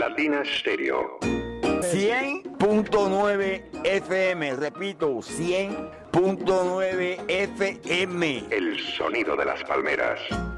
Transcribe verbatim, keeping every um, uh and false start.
Latina Stereo. cien punto nueve F M, repito, cien punto nueve F M. El sonido de las palmeras.